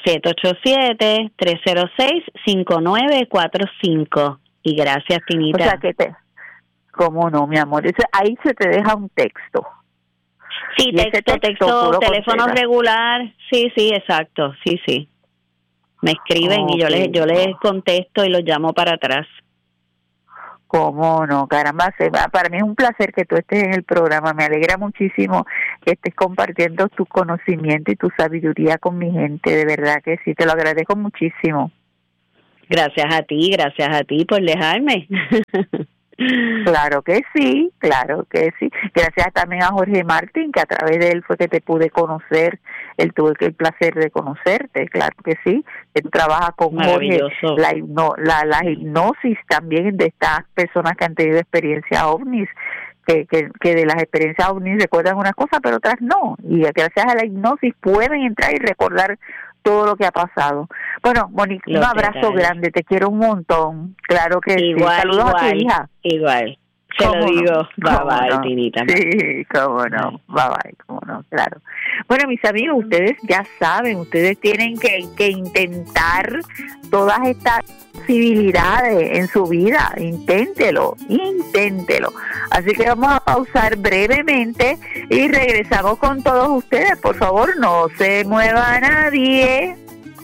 787-306-5945 y gracias, Tinita. O sea que ¿cómo no, mi amor? Ahí se te deja un texto. Sí, texto, teléfono regular. Sí, exacto. Sí. Me escriben y yo les contesto y los llamo para atrás. ¿Cómo no? Caramba, para mí es un placer que tú estés en el programa. Me alegra muchísimo que estés compartiendo tu conocimiento y tu sabiduría con mi gente. De verdad que sí, te lo agradezco muchísimo. Gracias a ti por dejarme. Claro que sí. Gracias también a Jorge Martín, que a través de él fue que te pude conocer. Él tuvo el placer de conocerte, claro que sí. Él trabaja con Jorge, la hipnosis también de estas personas que han tenido experiencias ovnis, que de las experiencias ovnis recuerdan unas cosas, pero otras no. Y gracias a la hipnosis pueden entrar y recordar todo lo que ha pasado. Bueno, Monique, un abrazo grande, te quiero un montón. Claro que sí. Saludos a tu hija. Igual. Te lo digo. Bye, Tinita. Sí, cómo no. Bye, cómo no, claro. Bueno, mis amigos, ustedes ya saben, ustedes tienen que intentar todas estas posibilidades en su vida. Inténtelo. Así que vamos a pausar brevemente y regresamos con todos ustedes. Por favor, no se mueva nadie.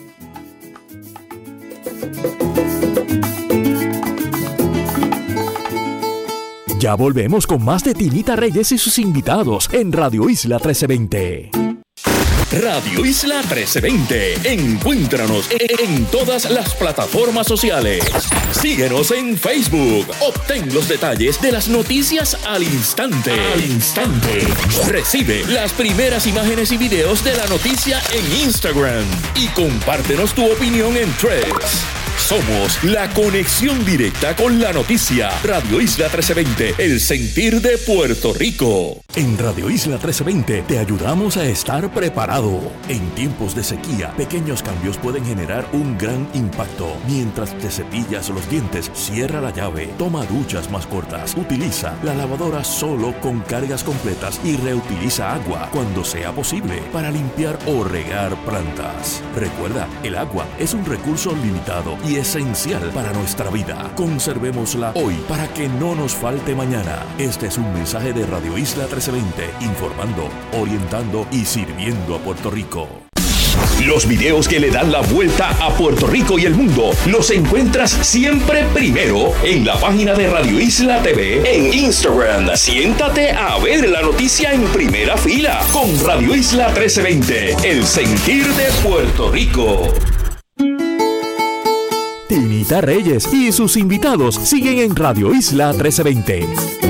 Ya volvemos con más de Tinita Reyes y sus invitados en Radio Isla 1320. Radio Isla 1320. Encuéntranos en todas las plataformas sociales. Síguenos en Facebook. Obtén los detalles de las noticias al instante. Recibe las primeras imágenes y videos de la noticia en Instagram. Y compártenos tu opinión en Threads. Somos la conexión directa con la noticia. Radio Isla 1320, el sentir de Puerto Rico. En Radio Isla 1320 te ayudamos a estar preparado. En tiempos de sequía, pequeños cambios pueden generar un gran impacto. Mientras te cepillas los dientes, cierra la llave, toma duchas más cortas, utiliza la lavadora solo con cargas completas y reutiliza agua cuando sea posible para limpiar o regar plantas. Recuerda, el agua es un recurso limitado y esencial para nuestra vida. Conservémosla hoy para que no nos falte mañana. Este es un mensaje de Radio Isla 1320, informando, orientando y sirviendo a Puerto Rico. Los videos que le dan la vuelta a Puerto Rico y el mundo los encuentras siempre primero en la página de Radio Isla TV en Instagram. Siéntate a ver la noticia en primera fila con Radio Isla 1320, el sentir de Puerto Rico. Tinita Reyes y sus invitados siguen en Radio Isla 1320.